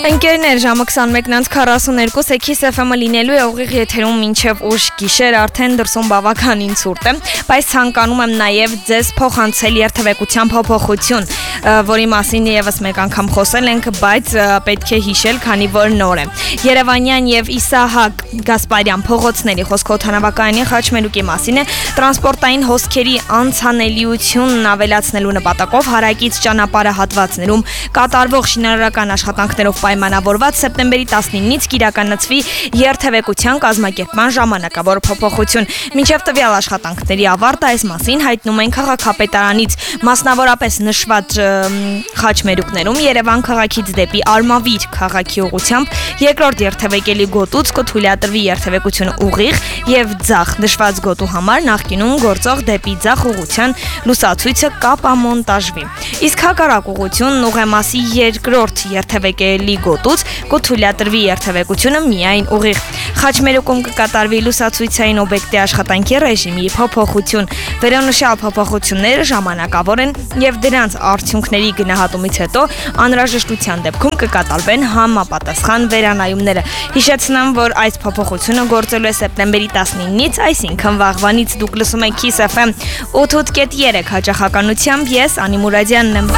Ընկերներ, ժամը 21:42 է, Kiss FM-ը լինելու է ուղիղ եթերում մինչև ուշ գիշեր, արդեն դրսում բավականին ցուրտ է, բայց ցանկանում եմ նաև ձեզ փոխանցել երթևեկության փոփոխություն, որի մասին եւս մեկ անգամ խոսել ենք, բայց պետք է հիշել, քանի որ նոր է։ Երևանյան եւ Իսահակ Գասպարյան փողոցների խոսքօթանավակայանի խաչմերուկի մասին է տրանսպորտային հոսքերի անցանելիությունն ավելացնելու նպատակով հարակից ճանապարհահատվածներում կատարվող շինարարական աշխատանքներով պայմանավորված սեպտեմբերի 19-ից կիրականացվի երթևեկության կազմակերպման ժամանակավոր փոփոխություն։ Մինչև տվյալ աշխատանքների ավարտը այս մասին հայտնում են քաղաքապետարանից, մասնավորապես նշված խաչմերուկներում Երևան քաղաքից դեպի Արմավիր քաղաքի ուղղությամբ երկրորդ երթևեկելի գոտուց կթույլատրվի երթևեկությունը ուղիղ եւ ձախ նշված գոտու համար նախկինում գործող դեպի ձախ ուղղության լուսացույցը կապամոնտաժվի։ Իսկ հակառակ ուղղությունն ուղեմասի երկրորդ երթևեկելի գոտուց կթույլատրվի երթևեկությունը միայն ուղիղ։ Խաչմերուկում կկատարվի լուսացույցային օբյեկտի աշխատանքի ռեժիմի փոփոխություն։ Վերոնշյալ փոփոխությունները ժամանակավոր են եւ դրանց արդյունքների գնահատումից հետո անհրաժեշտության դեպքում կկատարվեն համապատասխան վերանայումները։ Հիշեցնեմ, որ այս փոփոխությունը գործելու է սեպտեմբերի 19-ից, այսինքն վաղվանից։ Դուք լսում եք Kiss FM 8.3 հաճախականությամբ, ես Անի Մուրադյանն եմ։